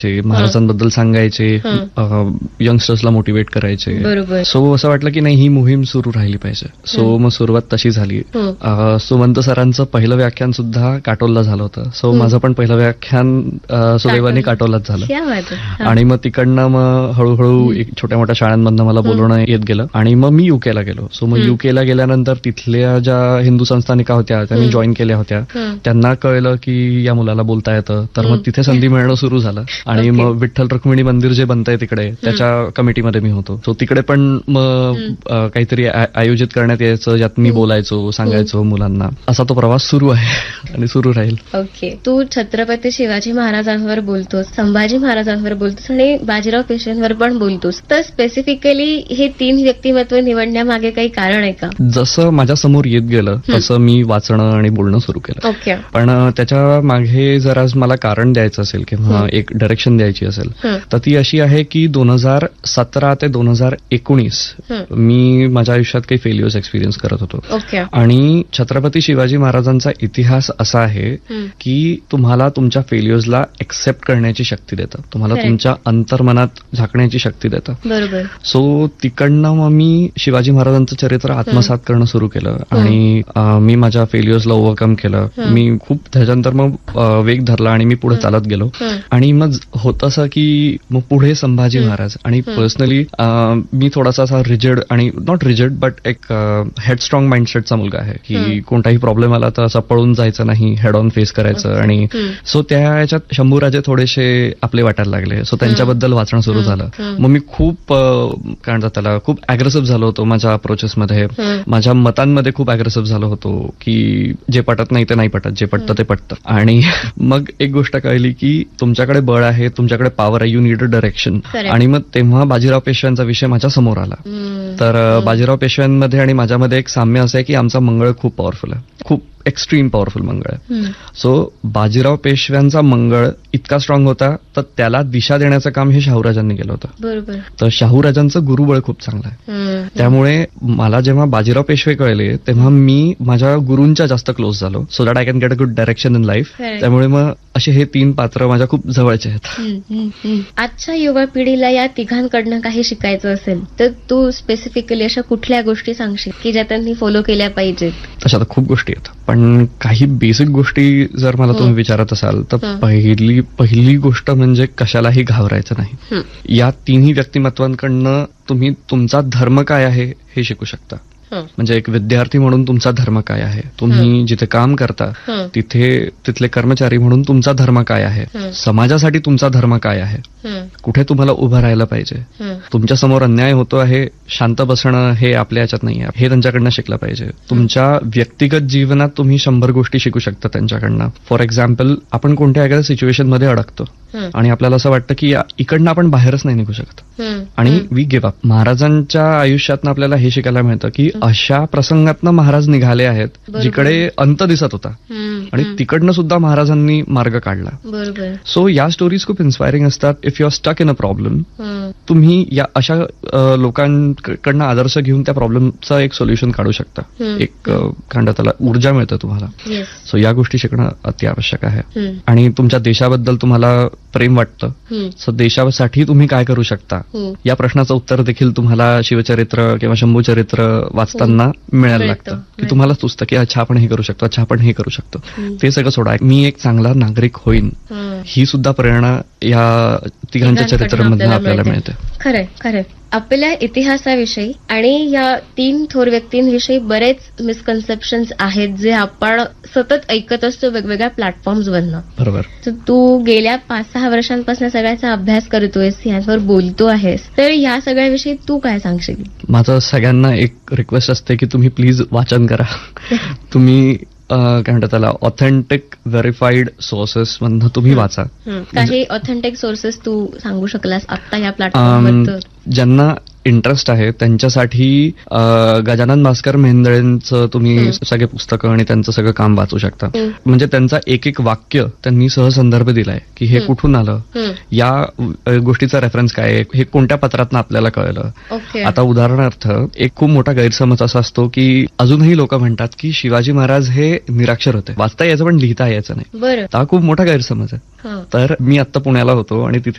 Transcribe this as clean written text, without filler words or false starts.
महाराजांबद्दल सांगायचे, हं. यंगस्टर्सला मोटिवेट करायचे. बरोबर. सो असं वाटलं की नाही, ही मोहीम सुरू राहिली पाहिजे. सो मग सुरुवात तशी झाली. हं. सुमंत सरांचं पहिलं व्याख्यान सुद्धा काटोलला झालं होतं. सो माझं पण पहिलं व्याख्यान सुदैवाने काटोलाच झालं. क्या बात आहे. आणि मग तिकडनं मग हळूहळू एक छोट्या मोठ्या शाळांमधनं मला बोलवणं येत गेलं आणि मग मी युकेला गेलो. सो मग युकेला गेल्यानंतर तिथल्या ज्या हिंदू संस्थानिका होत्या त्यांनी जॉईन केल्या होत्या. त्यांना कळलं की या मुलाला बोलता येतं, तर मग तिथे संधी मिळणं सुरू झालं. आणि मग विठ्ठल रुक्मिणी मंदिर जे बनतंय तिकडे, त्याच्या कमिटीमध्ये मी होतो. सो तिकडे पण मग काहीतरी आयोजित करण्यात यायचं, ज्यात मी बोलायचो, सांगायचो मुलांना. असा तो प्रवास सुरू आहे आणि सुरू राहील. ओके. तू छत्रपती शिवाजी महाराजांवर बोलतोस, संभाजी महाराजांवर बोलतोस आणि बाजीराव पेशव्यांवर पण बोलतोस. तर स्पेसिफिकली हे 3 व्यक्तिमत्व निवडण्यामागे काही कारण आहे का? जसं माझ्या समोर येत गेलं तसं मी वाचणं आणि बोलणं सुरू केलं. ओके. पण त्याच्या मागे जर आज मला कारण द्यायचं असेल किंवा एक डायरेक्शन द्यायची असेल तर ती अशी आहे की 2017 ते 2019 मी माझ्या आयुष्यात काही फेल्युअर्स एक्सपिरियन्स करत होतो. ओके. आणि छत्रपती शिवाजी महाराजांचा इतिहास असा आहे की तुम्हाला तुमच्या फेल्युअर्सला एक्सेप्ट करण्याची शक्ती देतं, तुम्हाला तुमच्या अंतर्मनात झाकण्याची शक्ती देतं. बरोबर. सो तिकडनं मग मी शिवाजी महाराजांचं चरित्र आत्मसात करणं सुरू केलं आणि मी माझ्या फेल्युअर्सला ओव्हरकम केलं. मी खूप त्याच्यानंतर मग वेग धरला आणि मी पुढे चालत गेलो. आणि मग होतं असं की मग पुढे संभाजी महाराज. आणि पर्सनली मी थोडासा असा रिजिड आणि नॉट रिजिड बट एक हेडस्ट्रॉंग माइंडसेटचा मुलगा आहे की कोणताही प्रॉब्लेम आला तर असं पळून जायचं नाही, हेड ऑन फेस करायचं. आणि सो त्या याच्यात शंभूराजे थोडेसे आपले वाटायला लागले. सो त्यांच्याबद्दल वाचणं सुरू झालं. मग मी खूप काय म्हणतात त्याला, खूप अग्रेसिव्ह झालो होतो माझ्या अप्रोचेसमध्ये, माझ्या मतांमध्ये खूप अग्रेसिव्ह झालो होतो की जे पटत नाही ते नाही पटत, जे पटतं ते पटतं. आणि मग एक गोष्ट कळली की तुमच्याकडे बळ आहे, तुमच्याकडे पॉवर आहे, यू नीड अ डायरेक्शन. आणि मग तेव्हा बाजीराव पेशव्यांचा विषय माझ्या समोर आला. तर बाजीराव पेशव्यांमध्ये आणि माझ्यामध्ये एक साम्य असं आहे की आमचा मंगळ खूप पॉवरफुल आहे, खूप एक्स्ट्रीम पॉवरफुल मंगळ आहे. सो बाजीराव पेशव्यांचा मंगळ इतका स्ट्रॉंग होता तर त्याला दिशा देण्याचं काम हे शाहूराजांनी केलं होतं. बरोबर. तर शाहूराजांचं गुरुबळ खूप चांगलं आहे. त्यामुळे मला जेव्हा बाजीराव पेशवे कळले तेव्हा मी माझ्या गुरूंच्या जास्त क्लोज झालो, so that I can get a good direction in life. त्यामुळे मग असे हे 3 पात्र माझ्या खूप जवळचे आहेत. आजच्या युवा पिढीला या तिघांकडनं काही शिकायचं असेल तर तू स्पेसिफिकली अशा कुठल्या गोष्टी सांगशील की ज्या त्यांनी फॉलो केल्या पाहिजेत? तशा तर खूप गोष्टी आहेत, पण काही बेसिक गोष्टी जर मला तुम्ही विचारत असाल तर पहिली गोष्ट म्हणजे कशालाही घाबरायचं नाही. या 3ही व्यक्तिमत्वांकडनं तुम्ही तुमचा धर्म काय आहे हे शिकू शकता. म्हणजे एक विद्यार्थी म्हणून तुमचा धर्म काय आहे, तुम्ही जिथे काम करता तिथले कर्मचारी म्हणून तुमचा धर्म काय आहे, समाजासाठी तुमचा धर्म काय आहे, कुठे तुम्हाला उभं राहायला पाहिजे, तुमच्या समोर अन्याय होतो आहे, शांत बसणं हे आपल्या याच्यात नाही आहे, हे त्यांच्याकडनं शिकलं पाहिजे. तुमच्या व्यक्तिगत जीवनात तुम्ही 100 गोष्टी शिकू शकता त्यांच्याकडनं. फॉर एक्झाम्पल, आपण कोणत्या एखाद्या सिच्युएशन मध्ये अडकतो आणि आपल्याला असं वाटतं की इकडनं आपण बाहेरच नाही निघू शकत आणि वी गिव्ह अप. महाराजांच्या आयुष्यातनं आपल्याला हे शिकायला मिळतं की अशा प्रसंगातनं महाराज निघाले आहेत जिकडे अंत दिसत होता आणि तिकडनं सुद्धा महाराजांनी मार्ग काढला. सो या स्टोरीज खूप इन्स्पायरिंग असतात. If you R stuck in a problem, तुम्ही या अशा लोकांकडनं आदर्श घेऊन त्या प्रॉब्लेमचं एक सोल्युशन काढू शकता. एक त्याला ऊर्जा मिळतं तुम्हाला. सो या गोष्टी शिकणं अति आवश्यक आहे. आणि तुमच्या देशाबद्दल तुम्हाला प्रेम वाटतं, सो देशासाठी तुम्ही काय करू शकता या प्रश्नाचं उत्तर देखील तुम्हाला शिवचरित्र किंवा शंभूचरित्र वाचताना मिळायला लागतं. की तुम्हाला सुचतं की अच्छा आपण हे करू शकतो, अच्छा आपण हे करू शकतो. ते सगळं सोडा, मी एक चांगला नागरिक होईन ही सुद्धा प्रेरणा या तिघांच्या चरित्रांमधून आपल्याला मिळते. खरंय खरंय. आपल्या इतिहासाविषयी आणि या 3 थोर व्यक्तींविषयी बरेच मिसकन्सेप्शन्स आहेत जे आपण सतत ऐकत असतो वेगवेगळ्या प्लॅटफॉर्म्सवरनं. बरोबर. तर तू गेल्या 5-6 वर्षांपासून सगळ्याचा अभ्यास करतोयस, यांवर बोलतो आहेस, तर या सगळ्याविषयी तू काय सांगशील? माझं सगळ्यांना एक रिक्वेस्ट असते की तुम्ही प्लीज वाचन करा. तुम्ही काय म्हणतात त्याला, ऑथेंटिक व्हेरीफाईड सोर्सेस मधनं तुम्ही वाचा. काही ऑथेंटिक सोर्सेस तू सांगू शकलास आता या प्लॅटफॉर्मवर? ज्यांना इंटरेस्ट आहे त्यांच्यासाठी गजानन भास्कर मेहेंदळेंचं तुम्ही सगळे पुस्तकं आणि त्यांचं सगळं काम वाचू शकता. म्हणजे त्यांचा एक वाक्य त्यांनी सहसंदर्भ दिलाय की हे कुठून आलं, या गोष्टीचा रेफरन्स काय आहे, हे कोणत्या पत्रातनं आपल्याला कळलं. आता उदाहरणार्थ एक खूप मोठा गैरसमज असा असतो की अजूनही लोक म्हणतात की शिवाजी महाराज हे निराक्षर होते, वाचता यायचं पण लिहिता यायचं नाही. हा खूप मोठा गैरसमज आहे. तर मी आता पुण्याला होतो आणि तिथे